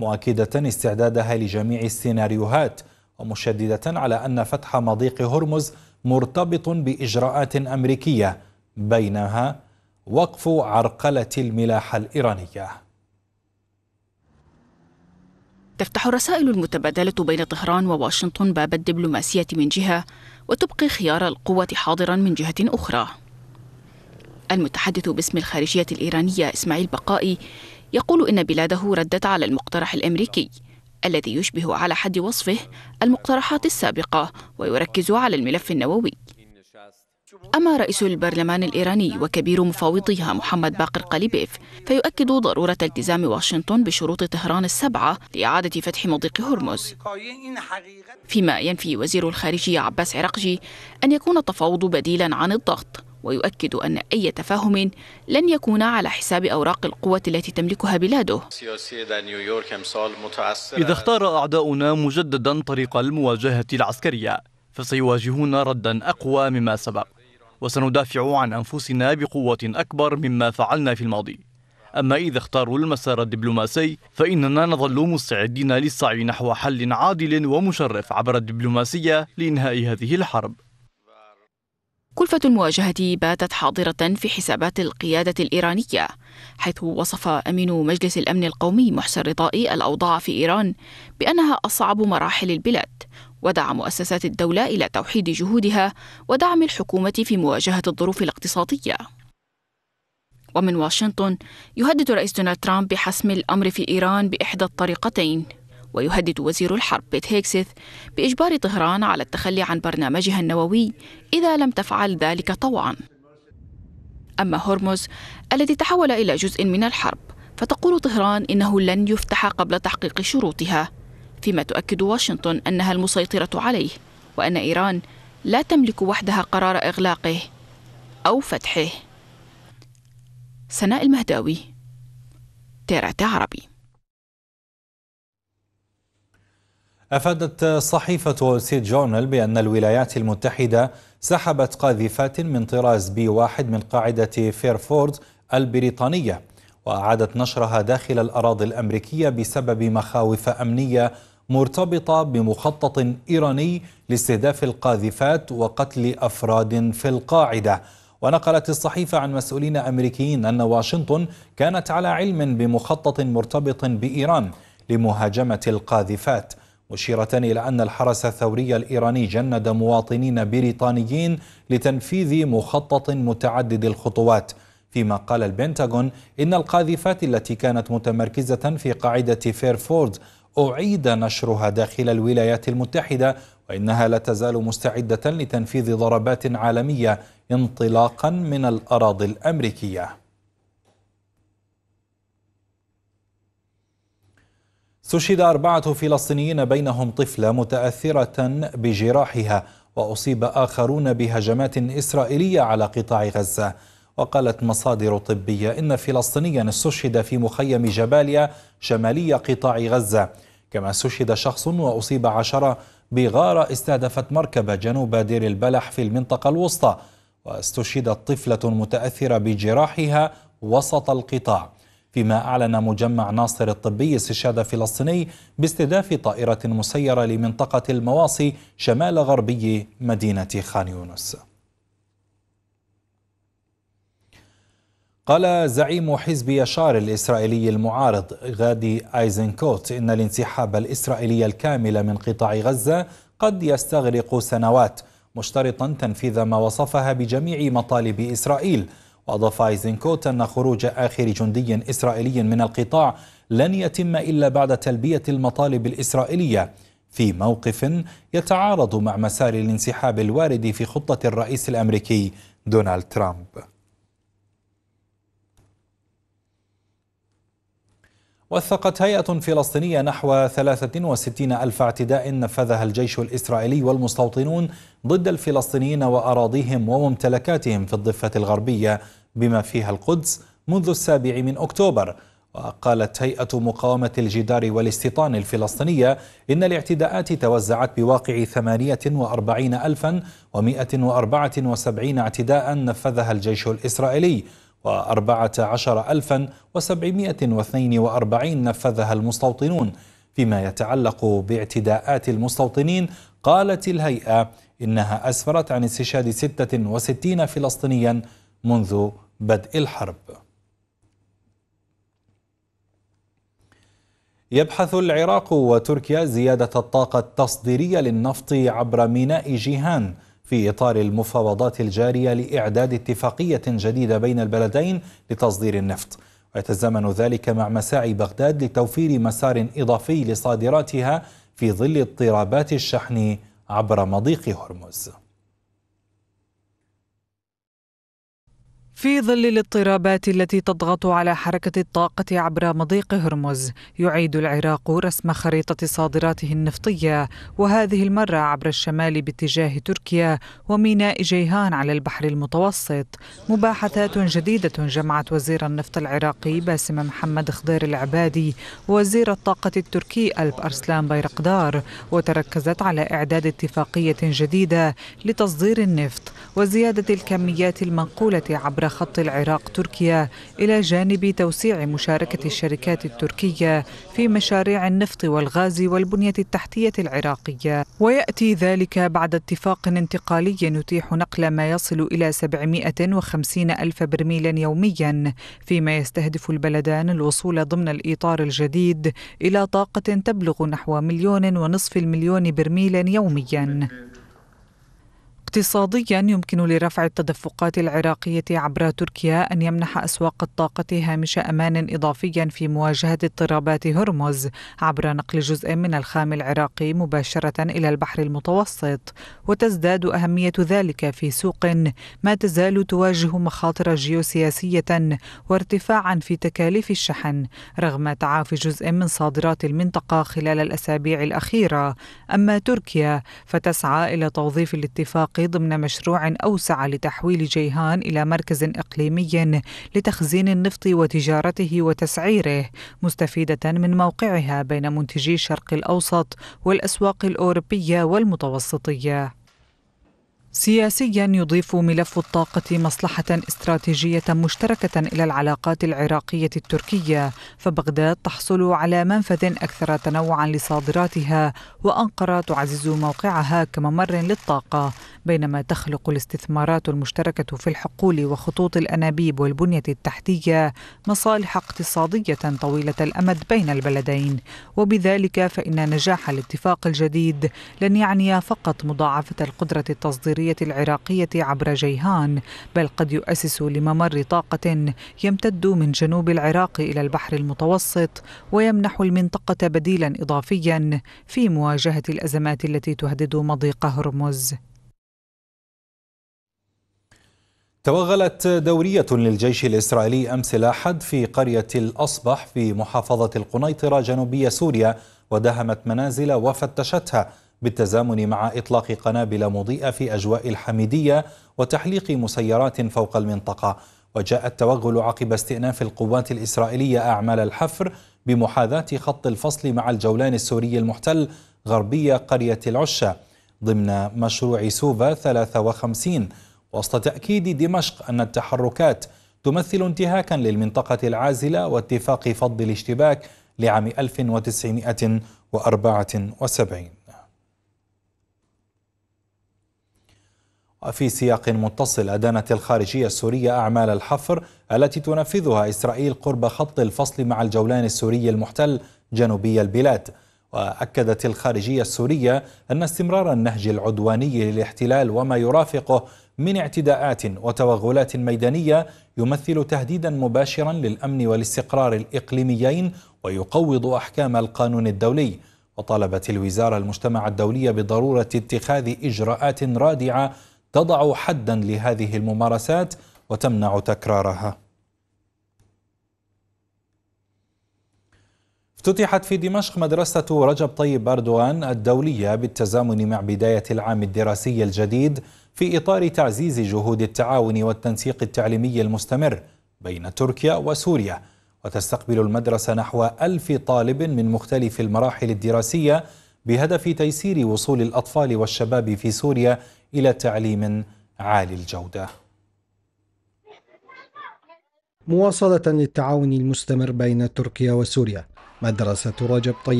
مؤكدة استعدادها لجميع السيناريوهات، ومشددة على أن فتح مضيق هرمز مرتبط بإجراءات أمريكية بينها وقف عرقلة الملاحة الإيرانية. تفتح الرسائل المتبادلة بين طهران وواشنطن باب الدبلوماسية من جهة، وتبقي خيار القوة حاضرا من جهة أخرى. المتحدث باسم الخارجية الإيرانية إسماعيل بقائي يقول إن بلاده ردت على المقترح الأمريكي الذي يشبه على حد وصفه المقترحات السابقة ويركز على الملف النووي. أما رئيس البرلمان الإيراني وكبير مفاوضيها محمد باقر قليبيف فيؤكد ضرورة التزام واشنطن بشروط طهران السبعة لإعادة فتح مضيق هرمز، فيما ينفي وزير الخارجية عباس عراقجي أن يكون التفاوض بديلا عن الضغط، ويؤكد أن أي تفاهم لن يكون على حساب أوراق القوة التي تملكها بلاده. إذا اختار أعداؤنا مجددا طريق المواجهة العسكرية فسيواجهون ردا أقوى مما سبق، وسندافع عن أنفسنا بقوة أكبر مما فعلنا في الماضي. أما إذا اختاروا المسار الدبلوماسي فإننا نظل مستعدين للسعي نحو حل عادل ومشرف عبر الدبلوماسية لإنهاء هذه الحرب. كلفة المواجهة باتت حاضرة في حسابات القيادة الإيرانية، حيث وصف أمين مجلس الأمن القومي محسن رضائي الأوضاع في إيران بأنها أصعب مراحل البلاد، ودعا مؤسسات الدولة إلى توحيد جهودها ودعم الحكومة في مواجهة الظروف الاقتصادية. ومن واشنطن يهدد رئيس دونالد ترامب بحسم الأمر في إيران بإحدى الطريقتين، ويهدد وزير الحرب بيت هيكسث بإجبار طهران على التخلي عن برنامجها النووي إذا لم تفعل ذلك طوعا. أما هرمز الذي تحول إلى جزء من الحرب فتقول طهران إنه لن يفتح قبل تحقيق شروطها، فيما تؤكد واشنطن أنها المسيطرة عليه، وأن إيران لا تملك وحدها قرار إغلاقه أو فتحه. سناء المهداوي، تيرات عربي. أفادت صحيفة وول ستريت جورنال بأن الولايات المتحدة سحبت قاذفات من طراز B1 من قاعدة فيرفورد البريطانية، وأعادت نشرها داخل الأراضي الأمريكية بسبب مخاوف أمنية مرتبطة بمخطط إيراني لاستهداف القاذفات وقتل أفراد في القاعدة. ونقلت الصحيفة عن مسؤولين أمريكيين أن واشنطن كانت على علم بمخطط مرتبط بإيران لمهاجمة القاذفات، مشيرة إلى أن الحرس الثوري الإيراني جند مواطنين بريطانيين لتنفيذ مخطط متعدد الخطوات. فيما قال البنتاغون إن القاذفات التي كانت متمركزة في قاعدة فيرفورد أعيد نشرها داخل الولايات المتحدة، وإنها لا تزال مستعدة لتنفيذ ضربات عالمية انطلاقا من الأراضي الأمريكية. استشهد 4 فلسطينيين بينهم طفلة متأثرة بجراحها، وأصيب آخرون بهجمات إسرائيلية على قطاع غزة. وقالت مصادر طبية إن فلسطينيا استشهد في مخيم جباليا شمالي قطاع غزة، كما استشهد شخص وأصيب 10 بغارة استهدفت مركبة جنوب دير البلح في المنطقة الوسطى، واستشهدت طفلة متأثرة بجراحها وسط القطاع. فيما أعلن مجمع ناصر الطبي استشهاد فلسطيني باستهداف طائرة مسيرة لمنطقة المواصي شمال غربي مدينة خان يونس. قال زعيم حزب يشار الإسرائيلي المعارض غادي أيزنكوت إن الانسحاب الإسرائيلي الكامل من قطاع غزة قد يستغرق سنوات، مشترطا تنفيذ ما وصفها بجميع مطالب إسرائيل. وأضاف أيزنكوت أن خروج آخر جندي إسرائيلي من القطاع لن يتم إلا بعد تلبية المطالب الإسرائيلية، في موقف يتعارض مع مسار الانسحاب الوارد في خطة الرئيس الأمريكي دونالد ترامب. وثقت هيئة فلسطينية نحو 63 ألف اعتداء نفذها الجيش الإسرائيلي والمستوطنون ضد الفلسطينيين وأراضيهم وممتلكاتهم في الضفة الغربية بما فيها القدس منذ 7 أكتوبر. وقالت هيئة مقاومة الجدار والاستيطان الفلسطينية إن الاعتداءات توزعت بواقع 48,174 اعتداء نفذها الجيش الإسرائيلي، و14742 نفذها المستوطنون. فيما يتعلق باعتداءات المستوطنين، قالت الهيئة إنها أسفرت عن استشهاد 66 فلسطينيا منذ بدء الحرب. يبحث العراق وتركيا زيادة الطاقة التصديرية للنفط عبر ميناء جيهان في إطار المفاوضات الجارية لإعداد اتفاقية جديدة بين البلدين لتصدير النفط، ويتزامن ذلك مع مساعي بغداد لتوفير مسار إضافي لصادراتها في ظل اضطرابات الشحن عبر مضيق هرمز. في ظل الاضطرابات التي تضغط على حركة الطاقة عبر مضيق هرمز، يعيد العراق رسم خريطة صادراته النفطية، وهذه المرة عبر الشمال باتجاه تركيا وميناء جيهان على البحر المتوسط. مباحثات جديدة جمعت وزير النفط العراقي باسم محمد خضير العبادي ووزير الطاقة التركي ألب أرسلان بيرقدار، وتركزت على إعداد اتفاقية جديدة لتصدير النفط وزيادة الكميات المنقولة عبر خط العراق-تركيا، إلى جانب توسيع مشاركة الشركات التركية في مشاريع النفط والغاز والبنية التحتية العراقية. ويأتي ذلك بعد اتفاق انتقالي يتيح نقل ما يصل إلى 750 ألف برميل يوميا، فيما يستهدف البلدان الوصول ضمن الإطار الجديد إلى طاقة تبلغ نحو 1.5 مليون برميل يوميا. اقتصاديا، يمكن لرفع التدفقات العراقية عبر تركيا أن يمنح أسواق الطاقة هامش أمان إضافيا في مواجهة اضطرابات هرمز عبر نقل جزء من الخام العراقي مباشرة إلى البحر المتوسط، وتزداد أهمية ذلك في سوق ما تزال تواجه مخاطر جيوسياسية وارتفاعا في تكاليف الشحن رغم تعافي جزء من صادرات المنطقة خلال الأسابيع الأخيرة. أما تركيا فتسعى إلى توظيف الاتفاق ضمن مشروع أوسع لتحويل جيهان إلى مركز إقليمي لتخزين النفط وتجارته وتسعيره، مستفيدة من موقعها بين منتجي الشرق الأوسط والأسواق الأوروبية والمتوسطية. سياسيا، يضيف ملف الطاقة مصلحة استراتيجية مشتركة إلى العلاقات العراقية التركية، فبغداد تحصل على منفذ أكثر تنوعا لصادراتها، وأنقرة تعزز موقعها كممر للطاقة، بينما تخلق الاستثمارات المشتركة في الحقول وخطوط الأنابيب والبنية التحتية مصالح اقتصادية طويلة الأمد بين البلدين. وبذلك فإن نجاح الاتفاق الجديد لن يعني فقط مضاعفة القدرة التصديرية العراقية عبر جيهان، بل قد يؤسس لممر طاقة يمتد من جنوب العراق إلى البحر المتوسط، ويمنح المنطقة بديلا إضافيا في مواجهة الأزمات التي تهدد مضيق هرمز. توغلت دورية للجيش الإسرائيلي أمس الأحد في قرية الأصبح في محافظة القنيطرة جنوبية سوريا، ودهمت منازل وفتشتها بالتزامن مع إطلاق قنابل مضيئة في أجواء الحميدية وتحليق مسيرات فوق المنطقة. وجاء التوغل عقب استئناف القوات الإسرائيلية أعمال الحفر بمحاذاة خط الفصل مع الجولان السوري المحتل غربية قرية العشة ضمن مشروع سوفا 53، وسط تأكيد دمشق أن التحركات تمثل انتهاكا للمنطقة العازلة واتفاق فض الاشتباك لعام 1974. وفي سياق متصل، أدانت الخارجية السورية أعمال الحفر التي تنفذها إسرائيل قرب خط الفصل مع الجولان السوري المحتل جنوبي البلاد. وأكدت الخارجية السورية أن استمرار النهج العدواني للاحتلال وما يرافقه من اعتداءات وتوغلات ميدانية يمثل تهديدا مباشرا للأمن والاستقرار الإقليميين ويقوض أحكام القانون الدولي. وطالبت الوزارة المجتمع الدولي بضرورة اتخاذ إجراءات رادعة تضع حدا لهذه الممارسات وتمنع تكرارها. افتتحت في دمشق مدرسة رجب طيب أردوغان الدولية بالتزامن مع بداية العام الدراسي الجديد في إطار تعزيز جهود التعاون والتنسيق التعليمي المستمر بين تركيا وسوريا. وتستقبل المدرسة نحو 1000 طالب من مختلف المراحل الدراسية بهدف تيسير وصول الأطفال والشباب في سوريا إلى تعليم عالي الجودة. مواصلة للتعاون المستمر بين تركيا وسوريا. مدرسة رجب طيب